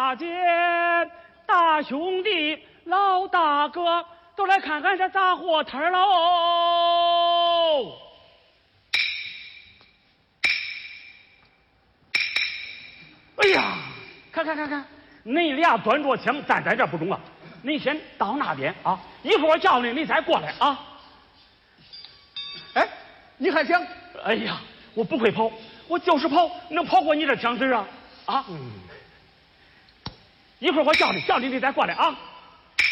大姐、大兄弟、老大哥，都来看看这杂货摊喽！哎呀，看，恁俩端着枪站在这不中啊！你先到那边啊，一会儿我叫你再过来啊。 哎，你还想？ 哎呀，我不会跑，我就是跑，能跑过你这枪支啊？啊！一会儿我叫你，你再过来啊。